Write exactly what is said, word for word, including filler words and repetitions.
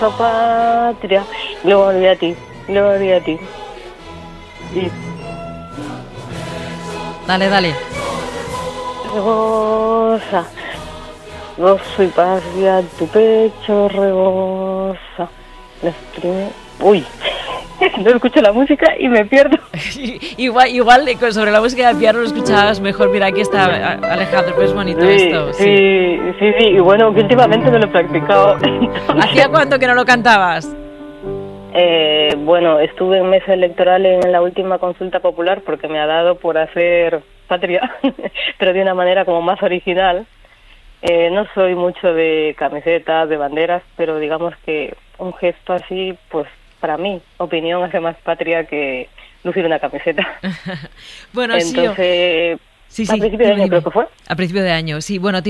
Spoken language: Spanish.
Patria, gloria a ti, gloria a ti. Y Dale, dale. rebosa, gozo y patria, tu pecho rebosa. Las prim- Uy, no escucho la música y me pierdo. igual, igual sobre la música de piano lo escuchabas mejor. Mira, aquí está Alejandro, pues es bonito Sí, esto. Sí. sí, sí, sí, y bueno, que últimamente me lo he practicado. Entonces, ¿Hacía cuánto que no lo cantabas? eh, bueno, estuve en mesa electoral en la última consulta popular porque me ha dado por hacer patria, pero de una manera como más original. Eh, no soy mucho de camisetas, de banderas, pero digamos que un gesto así, pues para mí, opinión, hace más patria que lucir una camiseta. Bueno, Entonces, sí, sí, sí, a sí, principio de dime, año dime. creo que fue. A principio de año, sí. Bueno,